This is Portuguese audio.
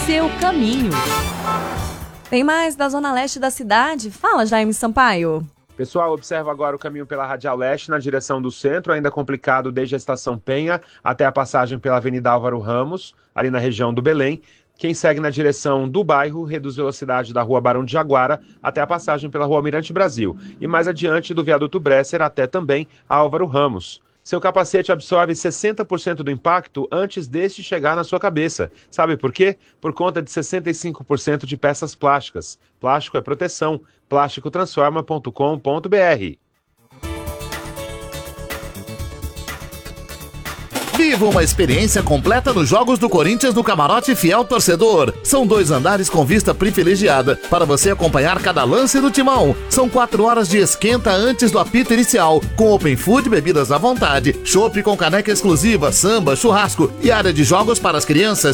seu caminho. Tem mais da Zona Leste da cidade? Fala, Jaime Sampaio. Pessoal, observa agora o caminho pela Radial Leste na direção do centro, ainda complicado desde a Estação Penha até a passagem pela Avenida Álvaro Ramos, ali na região do Belém. Quem segue na direção do bairro reduz velocidade da Rua Barão de Jaguara até a passagem pela Rua Almirante Brasil. E mais adiante do Viaduto Bresser até também a Álvaro Ramos. Seu capacete absorve 60% do impacto antes deste chegar na sua cabeça. Sabe por quê? Por conta de 65% de peças plásticas. Plástico é proteção. Plásticotransforma.com.br. Viva uma experiência completa nos Jogos do Corinthians no Camarote Fiel Torcedor. São 2 andares com vista privilegiada para você acompanhar cada lance do Timão. São 4 horas de esquenta antes do apito inicial, com open food, bebidas à vontade, chopp com caneca exclusiva, samba, churrasco e área de jogos para as crianças